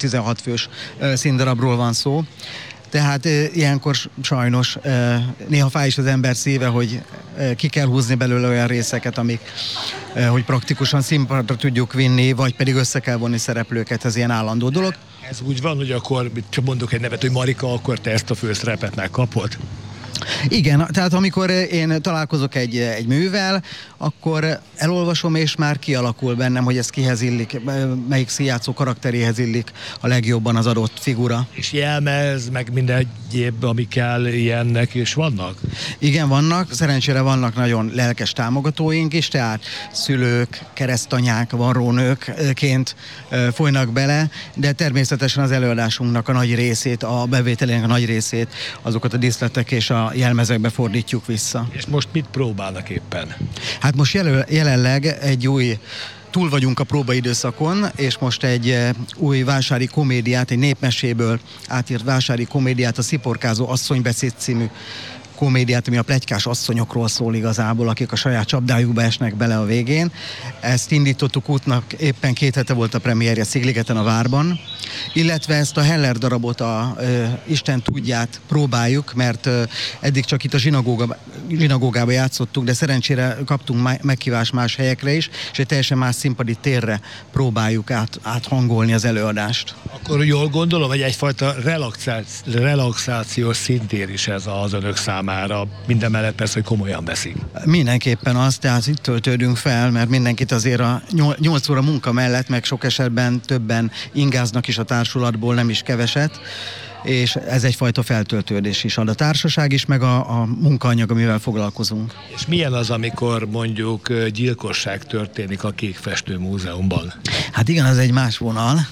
16 fős színdarabról van szó. Tehát ilyenkor sajnos néha fáj is az ember szíve, hogy ki kell húzni belőle olyan részeket, amik, hogy praktikusan színpadra tudjuk vinni, vagy pedig össze kell vonni szereplőket, ez ilyen állandó dolog. Ez úgy van, hogy akkor, csak mondok egy nevet, hogy Marika, akkor te ezt a főszerepet megkapod? Igen, tehát amikor én találkozok egy művel, akkor elolvasom, és már kialakul bennem, hogy ez kihez illik, melyik színjátszó karakteréhez illik a legjobban az adott figura. És jelmez, meg minden egyéb, ami kell, ilyennek is vannak? Igen, vannak. Szerencsére vannak nagyon lelkes támogatóink is, tehát szülők, keresztanyák, varrónőkként folynak bele, de természetesen az előadásunknak a nagy részét, a bevételének a nagy részét, azokat a díszletek és a jelmezekbe fordítjuk vissza. És most mit próbálnak éppen? Hát most jelenleg túl vagyunk a próbaidőszakon, és most egy új vásári komédiát, egy népmeséből átírt vásári komédiát, a Sziporkázó asszonybeszéd című komédiát, ami a pletykás asszonyokról szól igazából, akik a saját csapdájukba esnek bele a végén. Ezt indítottuk útnak, éppen 2 hete volt a premierje Szigligeten a Várban, illetve ezt a Heller darabot, a Isten tudját próbáljuk, mert eddig csak itt a zsinagógába játszottuk, de szerencsére kaptunk meghívást más helyekre is, és egy teljesen más színpadi térre próbáljuk áthangolni az előadást. Akkor jól gondolom, hogy egyfajta relaxációs szintér is ez az önök számára, minden mellett persze, hogy komolyan veszik. Mindenképpen az, tehát itt töltődünk fel, mert mindenkit azért a 8 óra munka mellett, meg sok esetben többen ingáznak is a társulatból, nem is keveset, és ez egyfajta feltöltődés is ad a társaság is, meg a munkaanyag, amivel foglalkozunk. És milyen az, amikor mondjuk gyilkosság történik a Kékfestő Múzeumban? Hát igen, az egy más vonal.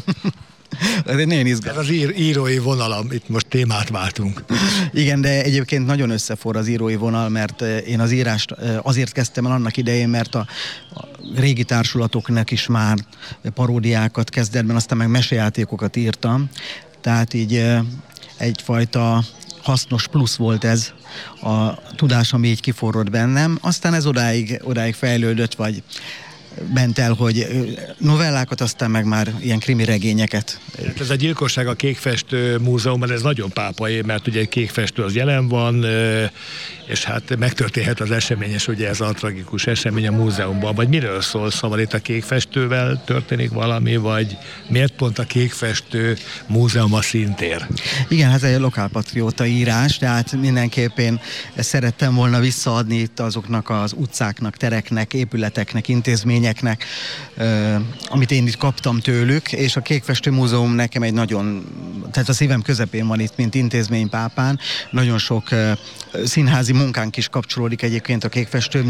Ez egy nagyon izgalmas. Ez az írói vonal, itt most témát váltunk. Igen, de egyébként nagyon összeforr az írói vonal, mert én az írást azért kezdtem el annak idején, mert a régi társulatoknak is már paródiákat kezdetben, aztán meg mesejátékokat írtam. Tehát így egyfajta hasznos plusz volt ez a tudás, ami így kiforrott bennem. Aztán ez odáig fejlődött, vagy ment el, hogy novellákat, aztán meg már ilyen krimi regényeket. Ez a gyilkosság a Kékfestő Múzeumban, ez nagyon pápai, mert ugye egy kékfestő az jelen van, és hát megtörténhet az esemény, és ugye ez a tragikus esemény a múzeumban. Vagy miről szól? Szóval itt a kékfestővel történik valami, vagy miért pont a Kékfestő Múzeum a színtér? Igen, ez egy lokálpatrióta írás, tehát mindenképpen ezt szerettem volna visszaadni itt azoknak az utcáknak, tereknek, épületeknek, intézményeknek, amit én itt kaptam tőlük, és a Kékfestő Múzeum nekem egy nagyon, tehát a szívem közepén van itt, mint intézmény Pápán. Nagyon sok színházi munkánk is kapcsolódik egyébként a Kékfestő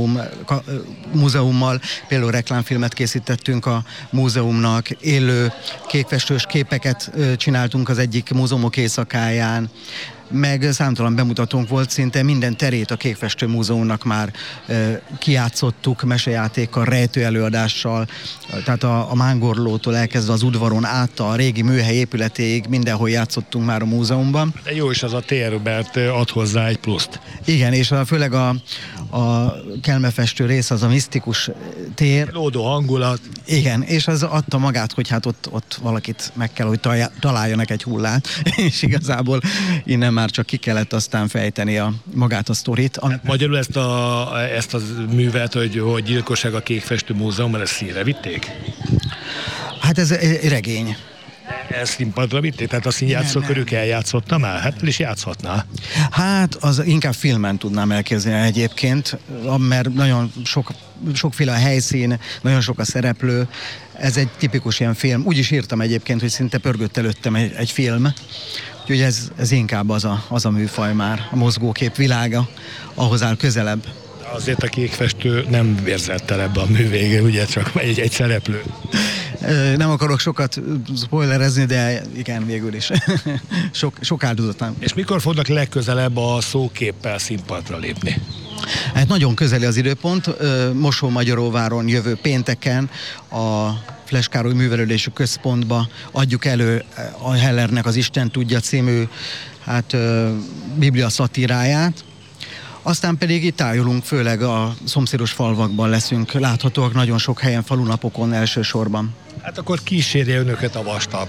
Múzeummal. Például reklámfilmet készítettünk a múzeumnak, élő kékfestős képeket csináltunk az egyik múzeumok éjszakáján, meg számtalan bemutatónk volt, szinte minden terét a Kékfestő Múzeumnak már kijátszottuk mesejátékkal, rejtő előadással, tehát a Mángorlótól elkezdve az udvaron át a régi műhely épületéig mindenhol játszottunk már a múzeumban. De jó is az a tér, mert ad hozzá egy pluszt. Igen, és főleg a kelmefestő rész az a misztikus tér. Lódó hangulat. Igen, és az adta magát, hogy hát ott valakit meg kell, hogy találjanak egy hullát, és igazából innen már csak ki kellett aztán fejteni magát a sztorit. Magyarul ezt a művet, hogy gyilkosság a Kékfestő Múzeumban, ezt színre vitték? Hát ez egy regény. Ez színpadra vitték? Tehát a színjátszókörük eljátszotta már? Hát el is játszhatná. Hát az inkább filmen tudnám elképzelni egyébként, mert nagyon sokféle a helyszín, nagyon sok a szereplő. Ez egy tipikus ilyen film. Úgy is írtam egyébként, hogy szinte pörgött előttem egy film. Úgyhogy ez inkább az a műfaj már, a mozgókép világa, ahhoz áll közelebb. Azért a Kékfestő nem vérzett el ebbe a mű végén, ugye csak egy szereplő. Nem akarok sokat spoilerezni, de igen, végül is. sok áldozatán. És mikor fognak legközelebb a szóképpel színpadra lépni? Hát nagyon közeli az időpont. Mosó-Magyaróváron jövő pénteken a Fles Károly Művelődési Központba adjuk elő a Hellernek az Isten tudja című biblia szatíráját. Aztán pedig itt tájolunk, főleg a szomszédos falvakban leszünk láthatóak nagyon sok helyen, falunapokon elsősorban. Hát akkor kísérje önöket a vastag